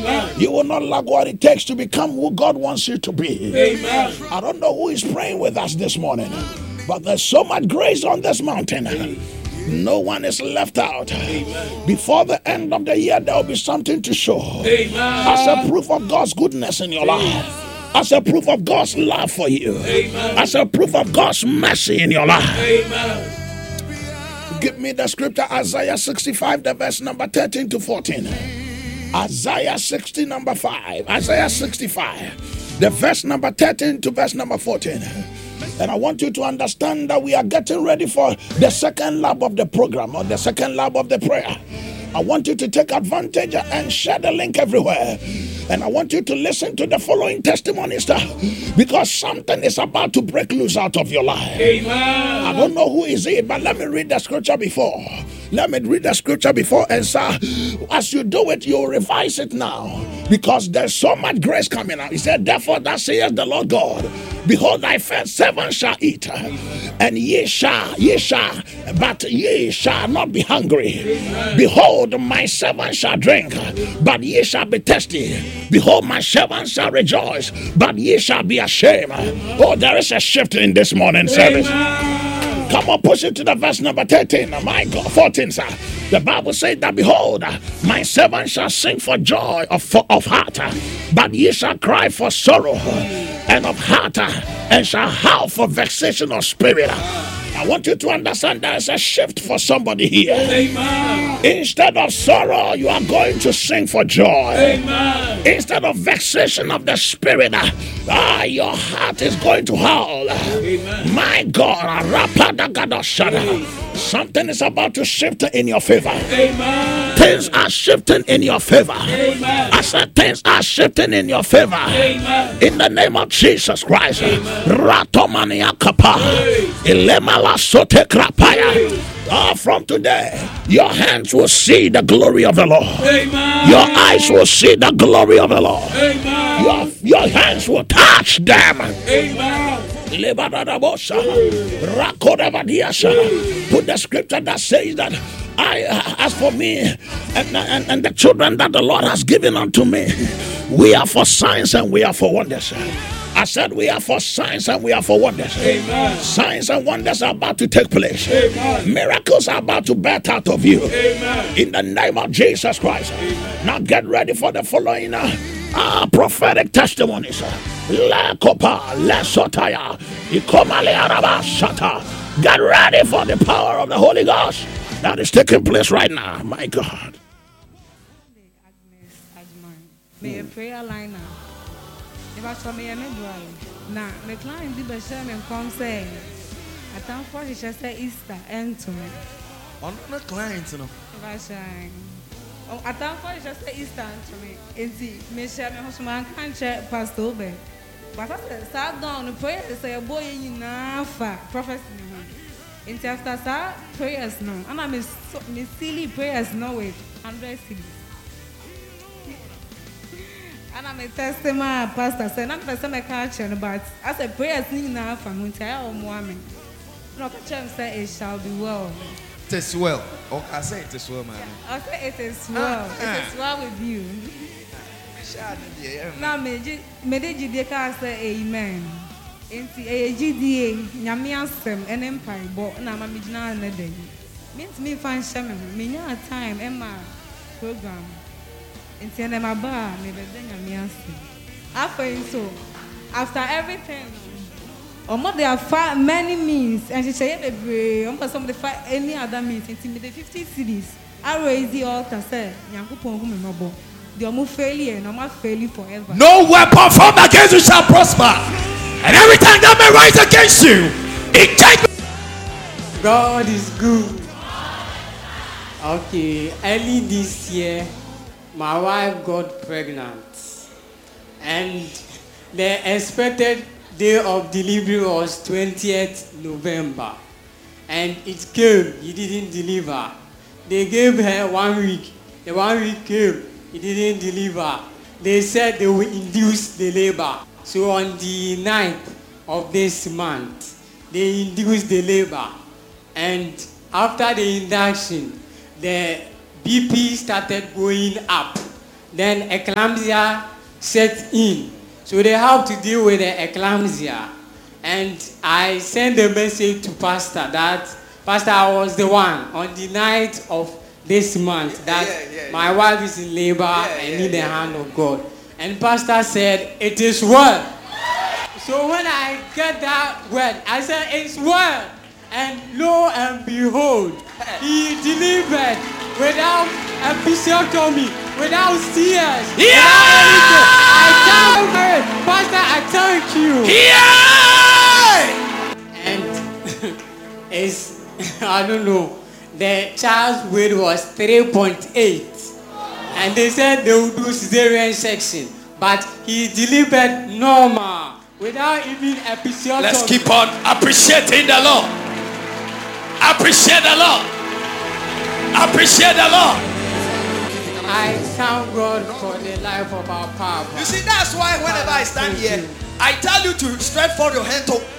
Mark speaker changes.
Speaker 1: You will not lack what it takes to become who God wants you to be.
Speaker 2: Amen.
Speaker 1: I don't know who is praying with us this morning, but there's so much grace on this mountain. No one is left out.
Speaker 2: Amen.
Speaker 1: Before the end of the year, there will be something to show.
Speaker 2: Amen.
Speaker 1: As a proof of God's goodness in your life. As a proof of God's love for you.
Speaker 2: Amen.
Speaker 1: As a proof of God's mercy in your life.
Speaker 2: Amen.
Speaker 1: Give me the scripture, Isaiah 65, the verse number 13 to 14. Isaiah 60, number 5. Isaiah 65, the verse number 13 to verse number 14. And I want you to understand that we are getting ready for the second lap of the program, or the second lap of the prayer. I want you to take advantage and share the link everywhere. And I want you to listen to the following testimonies, because something is about to break loose out of your life.
Speaker 2: Amen.
Speaker 1: I don't know who is it, but let me read the scripture before. Let me read the scripture before, and sir, as you do it, you revise it now, because there's so much grace coming out. He said, therefore, thus saith the Lord God, behold, thy first servant shall eat, and ye shall, but ye shall not be hungry.
Speaker 2: Amen.
Speaker 1: Behold, my servant shall drink, but ye shall be thirsty. Behold, my servant shall rejoice, but ye shall be ashamed. Oh, there is a shift in this morning service. Come on, push it to the verse number 13. My God, 14, sir. The Bible says that, behold, my servant shall sing for joy of heart, but ye shall cry for sorrow and of heart, and shall howl for vexation of spirit. I want you to understand there is a shift for somebody here.
Speaker 2: Amen.
Speaker 1: Instead of sorrow, you are going to sing for joy.
Speaker 2: Amen.
Speaker 1: Instead of vexation of the spirit, your heart is going to howl.
Speaker 2: Amen.
Speaker 1: My God, something is about to shift in your favor.
Speaker 2: Amen.
Speaker 1: Things are shifting in your favor.
Speaker 2: Amen.
Speaker 1: I said things are shifting in your favor.
Speaker 2: Amen.
Speaker 1: In the name of Jesus Christ. Ratomania kapa. From today, your hands will see the glory of the Lord.
Speaker 2: Amen.
Speaker 1: Your eyes will see the glory of the Lord.
Speaker 2: Amen.
Speaker 1: Your hands will touch them.
Speaker 2: Amen.
Speaker 1: Put the scripture that says that as for me and the children that the Lord has given unto me, we are for signs and we are for wonders. I said we are for signs and we are for wonders.
Speaker 2: Amen.
Speaker 1: Signs and wonders are about to take place.
Speaker 2: Amen.
Speaker 1: Miracles are about to birth out of you.
Speaker 2: Amen.
Speaker 1: In the name of Jesus Christ.
Speaker 2: Amen.
Speaker 1: Now get ready for the following prophetic testimonies. La Copa, La Sotaya, Ikomale Araba Shata. Get ready for the power of the Holy Ghost that is taking place right now. My God.
Speaker 3: May a prayer line now. If I saw me a midwife, now my client did the Sherman come say, I can't force it, say Easter end to me.
Speaker 4: On the client, no.
Speaker 3: If I shine. Oh, I can't force it, say Easter end to me. And see, me Sherman Husman can't check past over. But I said, start down the prayer, say a boy in Nafa, prophecy. And after that, prayers no. And I'm silly prayers no way. 100 cities. And I'm a testimony, Pastor. Said, I'm a person, but I said, prayers need now from Muntia or Mohammed. No, the say it shall be well.
Speaker 4: It is well. Oh, I say it is well, man.
Speaker 3: I say it is well. It is well with you. Now, me did you say amen. Inti GDA, Yamiasem, and Empire, but now I'm a day. Means me find shaman, me a time, Emma program. Inti and my bar, maybe then Yamiasi. After everything, or more there are many means, and she said, almost somebody find any other means, into the 50 cities. I raise the altar, say, Yankupon, whom the almost failure, no more failure forever.
Speaker 2: No weapon formed against you shall prosper. And every time that may rise against you, it takes.
Speaker 5: God is good. Okay, early this year, my wife got pregnant. And the expected day of delivery was 20th November. And it came, he didn't deliver. They gave her 1 week. The 1 week came, he didn't deliver. They said they will induce the labor. So on the 9th of this month, they induced the labor. And after the induction, the BP started going up. then eclampsia set in. So they have to deal with the eclampsia. And I sent a message to Pastor that, Pastor, I was the one on the night of this month that my wife is in labor and need the hand of God. And Pastor said, it is well. So when I get that word, I said, it's well. And lo and behold, he delivered without episiotomy, without tears, without anything. I thank her, Pastor, I thank you. And it's, I don't know, the child's weight was 3.8. And they said they would do cesarean section. But he delivered normal, without even episiotomy.
Speaker 2: Let's keep on appreciating the Lord. Appreciate the Lord. Appreciate the Lord.
Speaker 5: I thank God for the life of our Papa.
Speaker 2: You see, that's why whenever I stand here, I tell you to stretch forth your hand to